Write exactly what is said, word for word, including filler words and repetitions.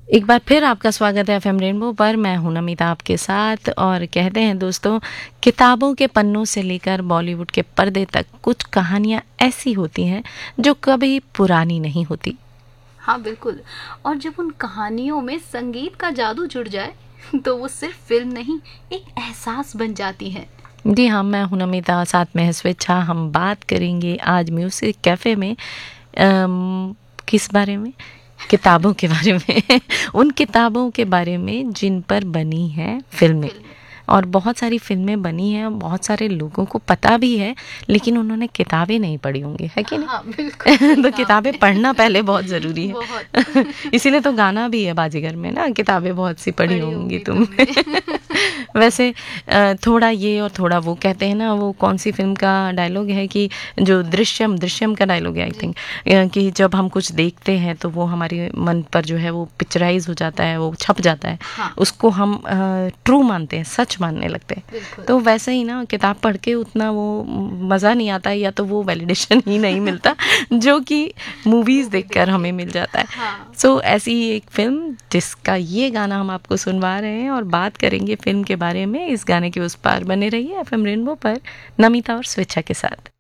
एक बार फिर आपका स्वागत है एफएम रेनबो पर। मैं हूं नमिता आपके साथ। और कहते हैं दोस्तों, किताबों के पन्नों से लेकर बॉलीवुड के पर्दे तक कुछ कहानियां ऐसी होती हैं जो कभी पुरानी नहीं होती। हाँ बिल्कुल। और जब उन कहानियों में संगीत का जादू जुड़ जाए तो वो सिर्फ फिल्म नहीं, एक एहसास बन जाती है। जी हाँ, मैं हूं नमिता, साथ में है स्वेच्छा। हम बात करेंगे आज म्यूजिक कैफे में अम, किस बारे में? किताबों के बारे में उन किताबों के बारे में जिन पर बनी है फिल्में। फिल्में। और बहुत सारी फिल्में बनी हैं, बहुत सारे लोगों को पता भी है, लेकिन उन्होंने किताबें नहीं पढ़ी होंगी, है कि हाँ बिल्कुल नहीं? सही तो कहा किताबें आपने। पढ़ना पहले बहुत ज़रूरी है। बहुत। इसीलिए तो गाना भी है बाजीगर में ना, किताबें बहुत सी पढ़ी पढ़ी होंगी होंगी तुमने। तुमने। वैसे अ, थोड़ा ये और थोड़ा वो, कहते हैं ना, वो कौन सी फिल्म का डायलॉग है कि जो दृश्यम दृश्यम का डायलॉग है आई जी। थिंक, कि जब हम कुछ देखते हैं तो वो हमारे मन पर जो है वो पिक्चराइज हो जाता है, वो छप जाता है, हाँ उसको हम ट्रू मानते हैं, सच मानने लगते हैं। बिल्कुल। तो वैसे ही ना, किताब पढ़ के उतना वो मज़ा नहीं आता, या तो वो वैलिडेशन ही नहीं मिलता जो कि मूवीज़ मूवी देखकर देख के। हमें मिल जाता है। हाँ सो so, ऐसी ही एक फिल्म जिसका ये गाना हम आपको सुनवा रहे हैं और बात करेंगे फिल्म के बारे में। इस गाने के उस पार बने रहिए एफएम रेनबो पर नमिता और स्वेच्छा के साथ।